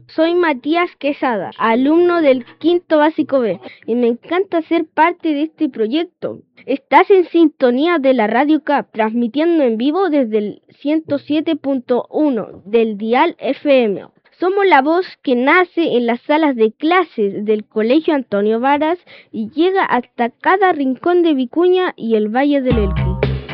Soy Matías Quesada, alumno del quinto básico B, y me encanta ser parte de este proyecto. Estás en sintonía de la Radio CAP, transmitiendo en vivo desde el 107.1 del dial FM. Somos la voz que nace en las salas de clases del Colegio Antonio Varas y llega hasta cada rincón de Vicuña y el Valle del Elqui.